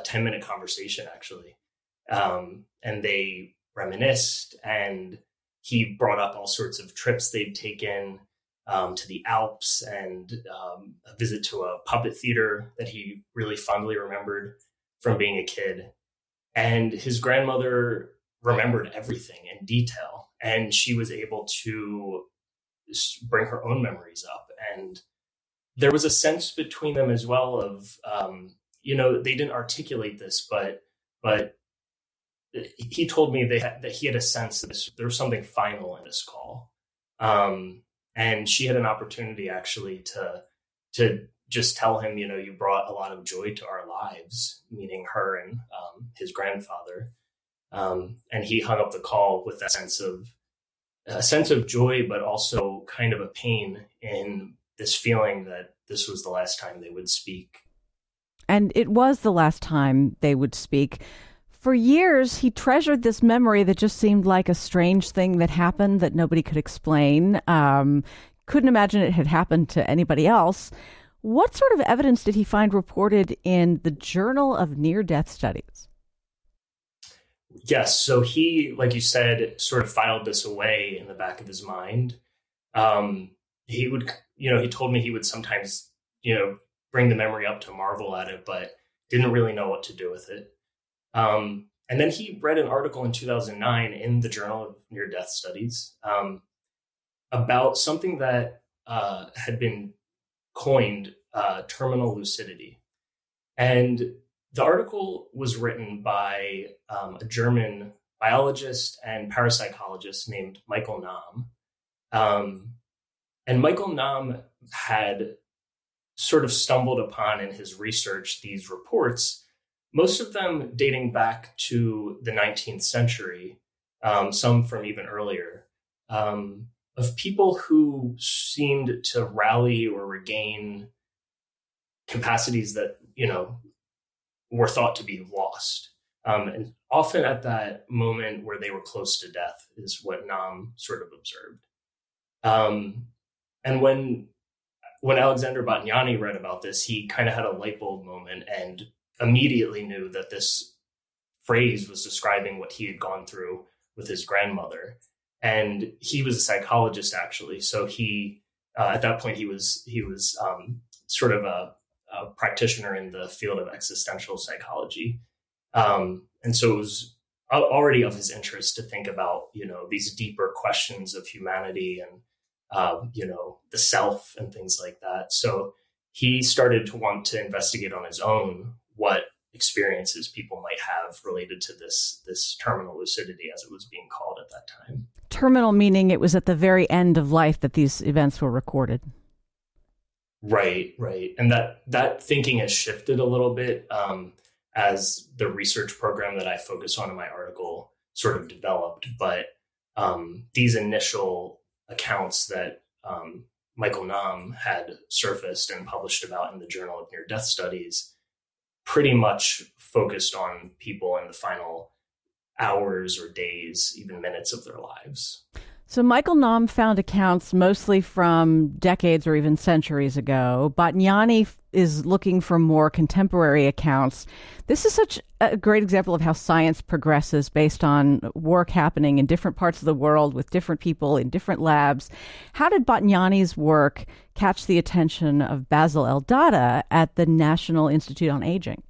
10-minute conversation, actually. And they reminisced, and he brought up all sorts of trips they'd taken to the Alps, and a visit to a puppet theater that he really fondly remembered from being a kid. And his grandmother remembered everything in detail, and she was able to bring her own memories up. And there was a sense between them as well of, they didn't articulate this, but he told me that he had a sense that there was something final in this call. And she had an opportunity actually to just tell him, you brought a lot of joy to our lives, meaning her and his grandfather. And he hung up the call with a sense of joy, but also kind of a pain in this feeling that this was the last time they would speak. And it was the last time they would speak. For years, he treasured this memory that just seemed like a strange thing that happened that nobody could explain. Couldn't imagine it had happened to anybody else. What sort of evidence did he find reported in the Journal of Near-Death Studies? Yes. So he, like you said, sort of filed this away in the back of his mind. He would, he told me he would sometimes, bring the memory up to marvel at it, but didn't really know what to do with it. And then he read an article in 2009 in the Journal of Near-Death Studies about something that had been coined terminal lucidity. And the article was written by a German biologist and parapsychologist named Michael Nahm. And Michael Nahm had sort of stumbled upon in his research these reports, most of them dating back to the 19th century, some from even earlier, of people who seemed to rally or regain capacities that, were thought to be lost. And often at that moment where they were close to death is what Nahm sort of observed. And when Alexander Batgnani read about this, he kind of had a light bulb moment and immediately knew that this phrase was describing what he had gone through with his grandmother. And he was a psychologist, actually. So he, at that point, he was sort of a practitioner in the field of existential psychology. And so it was already of his interest to think about, these deeper questions of humanity and, the self and things like that. So he started to want to investigate on his own what experiences people might have related to this terminal lucidity, as it was being called at that time. Terminal meaning it was at the very end of life that these events were recorded. Right. And that thinking has shifted a little bit as the research program that I focus on in my article sort of developed. But these initial accounts that Michael Nahm had surfaced and published about in the Journal of Near-Death Studies pretty much focused on people in the final hours or days, even minutes of their lives. So Michael Nahm found accounts mostly from decades or even centuries ago. Batgnani is looking for more contemporary accounts. This is such a great example of how science progresses based on work happening in different parts of the world with different people in different labs. How did Batgnani's work catch the attention of Basil El-Dada at the National Institute on Aging?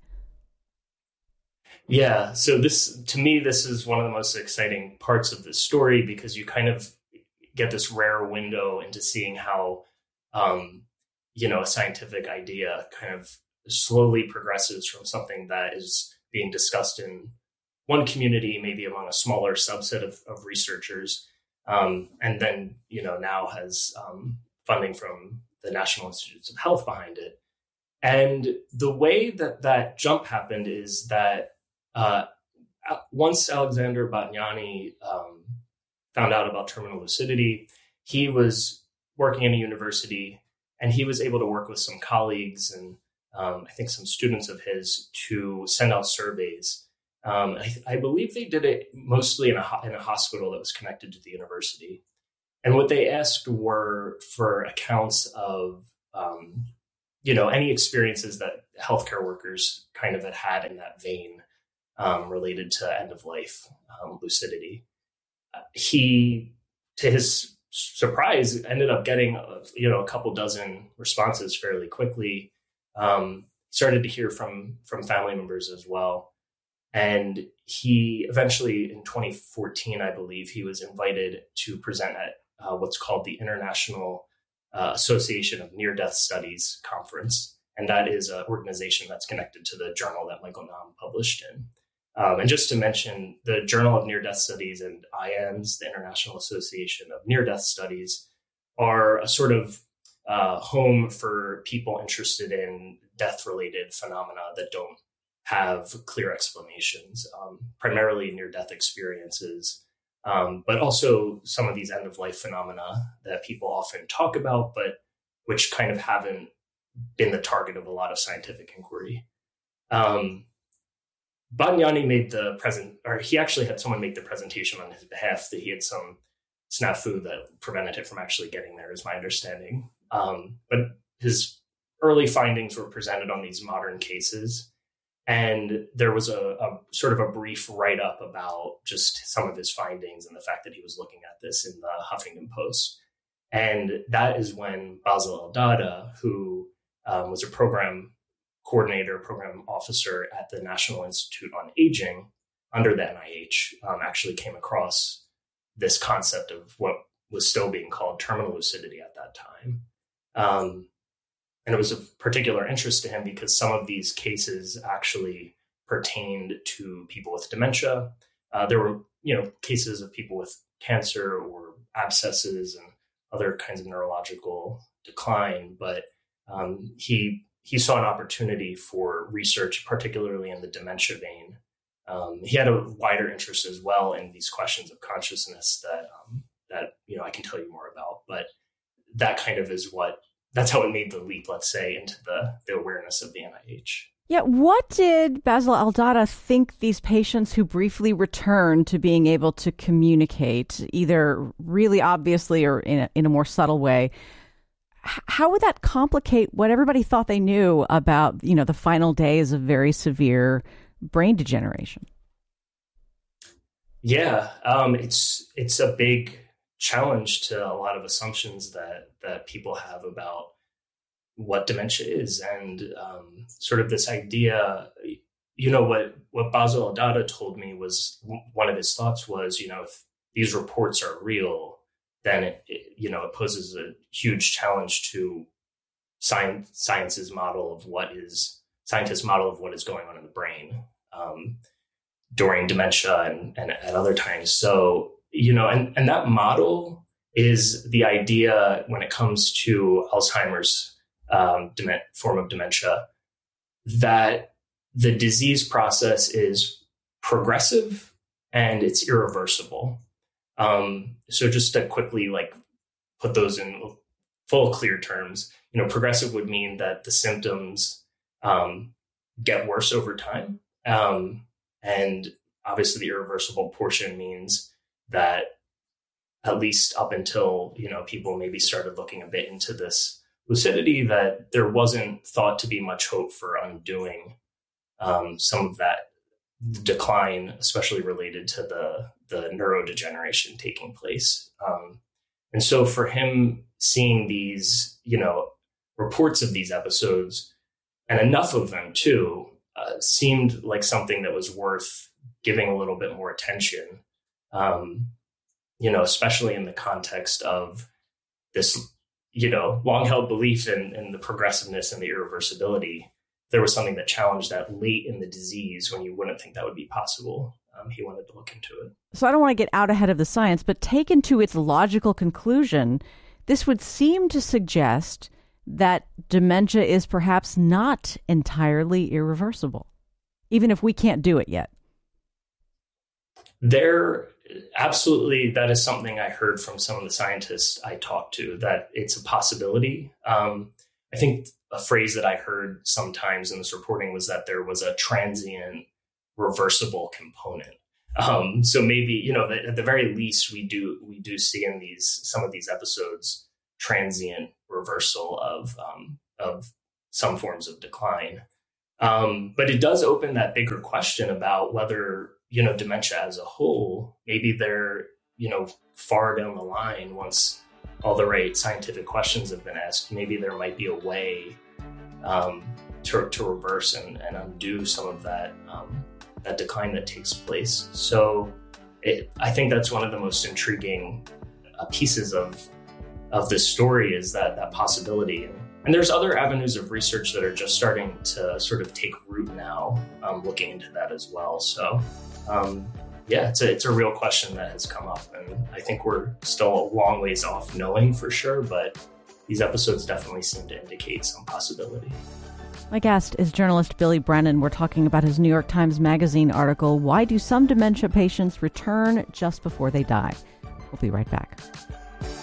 Yeah, so to me, this is one of the most exciting parts of this story, because you kind of get this rare window into seeing how, a scientific idea kind of slowly progresses from something that is being discussed in one community, maybe among a smaller subset of researchers, and then, now has funding from the National Institutes of Health behind it. And the way that jump happened is that once Alexander Batgnani found out about terminal lucidity, he was working in a university, and he was able to work with some colleagues and I think some students of his to send out surveys. I believe they did it mostly in a hospital that was connected to the university. And what they asked were for accounts of any experiences that healthcare workers kind of had in that vein related to end of life lucidity. He, to his surprise, ended up getting a couple dozen responses fairly quickly. Started to hear from family members as well, and he eventually, in 2014, I believe, he was invited to present at what's called the International Association of Near-Death Studies conference, and that is an organization that's connected to the journal that Michael Nahm published in. And just to mention, the Journal of Near-Death Studies and IANDS, the International Association of Near-Death Studies, are a sort of home for people interested in death-related phenomena that don't have clear explanations, primarily near-death experiences, but also some of these end-of-life phenomena that people often talk about, but which kind of haven't been the target of a lot of scientific inquiry. Bhattyani made he actually had someone make the presentation on his behalf, that he had some snafu that prevented it from actually getting there, is my understanding. But his early findings were presented on these modern cases. And there was a sort of a brief write-up about just some of his findings and the fact that he was looking at this in the Huffington Post. And that is when Basil Eldada, who was a program coordinator, program officer at the National Institute on Aging under the NIH, actually came across this concept of what was still being called terminal lucidity at that time. And it was of particular interest to him because some of these cases actually pertained to people with dementia. There were, cases of people with cancer or abscesses and other kinds of neurological decline, but he saw an opportunity for research, particularly in the dementia vein. He had a wider interest as well in these questions of consciousness that I can tell you more about, but that kind of is that's how it made the leap, let's say, into the awareness of the NIH. Yeah, what did Basil Eldada think these patients who briefly returned to being able to communicate, either really obviously or in a more subtle way, how would that complicate what everybody thought they knew about, the final days of very severe brain degeneration? Yeah, it's a big challenge to a lot of assumptions that people have about what dementia is, and sort of this idea. What Basil Eldada told me was one of his thoughts was, if these reports are real, then it poses a huge challenge to scientists' model of what is going on in the brain during dementia and at other times. So, and that model is the idea when it comes to Alzheimer's form of dementia, that the disease process is progressive and it's irreversible. So just to quickly put those in full clear terms, progressive would mean that the symptoms get worse over time. And obviously the irreversible portion means that at least up until, people maybe started looking a bit into this lucidity, that there wasn't thought to be much hope for undoing some of that decline, especially related to the neurodegeneration taking place. And so for him, seeing these, reports of these episodes, and enough of them too, seemed like something that was worth giving a little bit more attention, especially in the context of this, long-held belief in the progressiveness and the irreversibility. There was something that challenged that late in the disease when you wouldn't think that would be possible. He wanted to look into it. So I don't want to get out ahead of the science, but taken to its logical conclusion, this would seem to suggest that dementia is perhaps not entirely irreversible, even if we can't do it yet. Absolutely, that is something I heard from some of the scientists I talked to, that it's a possibility. I think a phrase that I heard sometimes in this reporting was that there was a transient reversible component. So maybe, at the very least, we do see in some of these episodes transient reversal of some forms of decline. But it does open that bigger question about whether, dementia as a whole, maybe they're, far down the line, once all the right scientific questions have been asked, maybe there might be a way to reverse and undo some of that decline that takes place. So I think that's one of the most intriguing pieces of this story, is that possibility. And there's other avenues of research that are just starting to sort of take root now, looking into that as well. So it's a real question that has come up, and I think we're still a long ways off knowing for sure, but these episodes definitely seem to indicate some possibility. My guest is journalist Billy Brennan. We're talking about his New York Times Magazine article, Why Do Some Dementia Patients Return Just Before They Die? We'll be right back.